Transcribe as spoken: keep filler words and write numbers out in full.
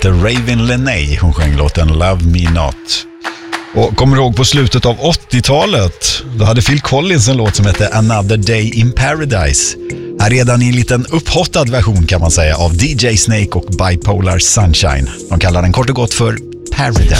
heter Raven Lenae. Hon sjöng låten Love Me Not. Och kommer du ihåg på slutet av åttiotalet? Då hade Phil Collins en låt som hette Another Day in Paradise. Här redan i en liten upphottad version kan man säga av D J Snake och Bipolar Sunshine. De kallar den kort och gott för Paradise.